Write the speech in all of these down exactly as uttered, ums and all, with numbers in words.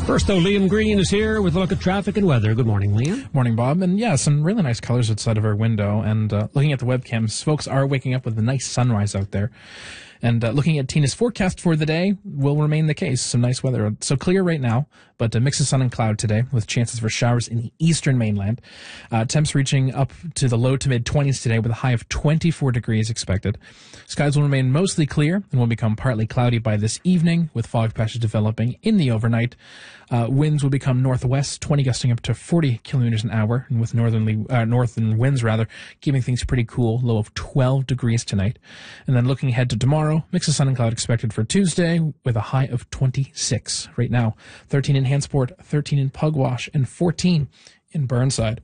First, though, Liam Green is here with a look at traffic and weather. Good morning, Liam. Morning, Bob. And yeah, some really nice colors outside of our window. And uh, looking at the webcams, folks are waking up with a nice sunrise out there. And uh, looking at Tina's forecast for the day will remain the case. Some nice weather. So clear right now, but a mix of sun and cloud today with chances for showers in the eastern mainland. Uh, temps reaching up to the low to mid twenties today with a high of twenty-four degrees expected. Skies will remain mostly clear and will become partly cloudy by this evening with fog patches developing in the overnight. Uh, winds will become northwest, twenty gusting up to forty kilometers an hour, and with northerly uh, northern winds rather, keeping things pretty cool. Low of twelve degrees tonight. And then looking ahead to tomorrow, mix of sun and cloud expected for Tuesday with a high of twenty-six. Right now, thirteen in Hansport, thirteen in Pugwash, and fourteen in Burnside.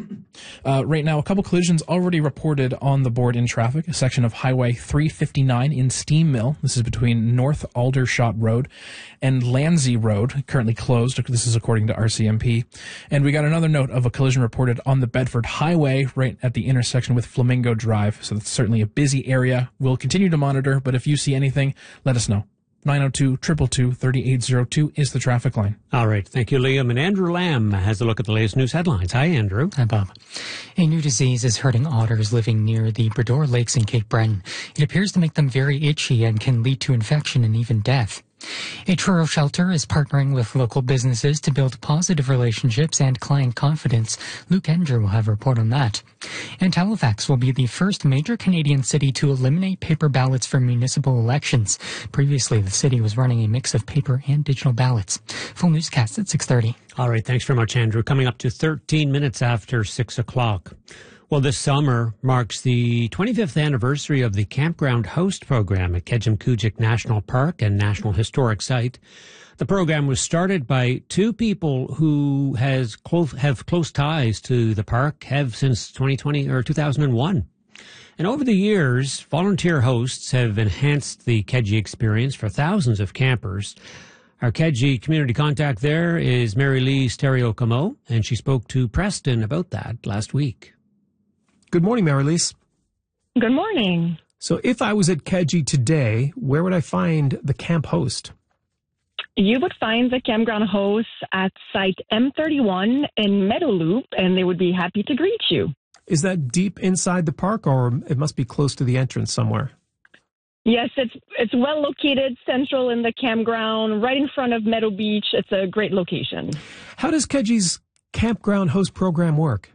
Uh, right now, a couple collisions already reported on the board in traffic. A section of Highway three fifty-nine in Steam Mill. This is between North Aldershot Road and Landsey Road, currently closed. This is according to R C M P. And we got another note of a collision reported on the Bedford Highway right at the intersection with Flamingo Drive. So that's certainly a busy area. We'll continue to monitor, but if you see anything, let us know. nine oh two, two two two, three eight oh two is the traffic line. All right. Thank you, Liam. And Andrew Lamb has a look at the latest news headlines. Hi, Andrew. Hi, Bob. A new disease is hurting otters living near the Bredor Lakes in Cape Breton. It appears to make them very itchy and can lead to infection and even death. A Truro shelter is partnering with local businesses to build positive relationships and client confidence. Luke Endger will have a report on that. And Halifax will be the first major Canadian city to eliminate paper ballots for municipal elections. Previously, the city was running a mix of paper and digital ballots. Full newscast at six thirty. All right. Thanks very much, Andrew. Coming up to thirteen minutes after six o'clock. Well, this summer marks the twenty-fifth anniversary of the Campground Host program at Kejimkujik National Park and National Historic Site. The program was started by two people who has close, have close ties to the park, have since twenty twenty or two thousand one. And over the years, volunteer hosts have enhanced the Keji experience for thousands of campers. Our Keji community contact there is Mary Lee Stereokamo, and she spoke to Preston about that last week. Good morning, Marilise. Good morning. So if I was at Keji today, where would I find the camp host? You would find the campground host at site M thirty-one in Meadowloop, and they would be happy to greet you. Is that deep inside the park, or it must be close to the entrance somewhere? Yes, it's it's well located, central in the campground, right in front of Meadow Beach. It's a great location. How does Keji's campground host program work?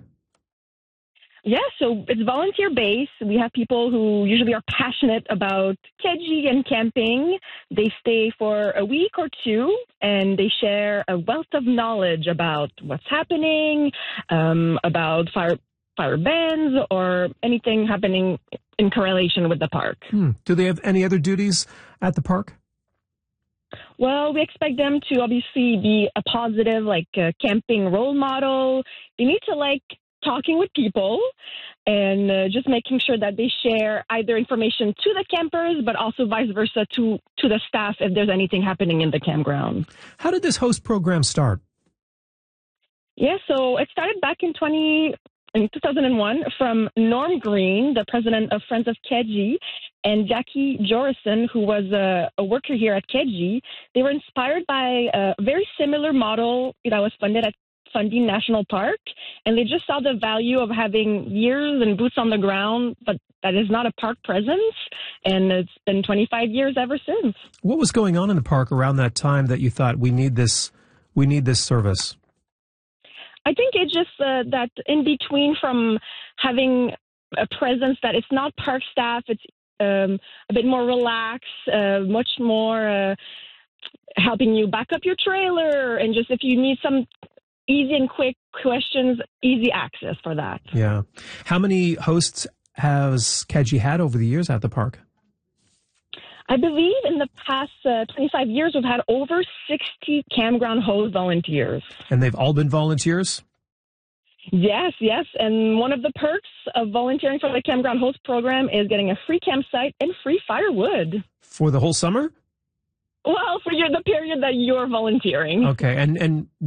Yeah, so it's volunteer-based. We have people who usually are passionate about Keji and camping. They stay for a week or two, and they share a wealth of knowledge about what's happening, um, about fire fire bans, or anything happening in correlation with the park. Hmm. Do they have any other duties at the park? Well, we expect them to obviously be a positive, like, uh, camping role model. They need to, like, talking with people and uh, just making sure that they share either information to the campers, but also vice versa to, to the staff if there's anything happening in the campground. How did this host program start? Yeah, so it started back in twenty in two thousand one from Norm Green, the president of Friends of Keji, and Jackie Jorison, who was a, a worker here at Keji. They were inspired by a very similar model that was funded at Funding National Park, and they just saw the value of having ears and boots on the ground, but that is not a park presence, and it's been twenty-five years ever since. What was going on in the park around that time that you thought we need this, we need this service? I think it's just uh, that in between from having a presence that it's not park staff, it's um, a bit more relaxed, uh, much more uh, helping you back up your trailer, and just if you need some easy and quick questions, easy access for that. Yeah. How many hosts has Keji had over the years at the park? I believe in the past uh, twenty-five years, we've had over sixty campground host volunteers. And they've all been volunteers? Yes, yes. And one of the perks of volunteering for the campground host program is getting a free campsite and free firewood. For the whole summer? Well, for your, the period that you're volunteering. Okay. And, and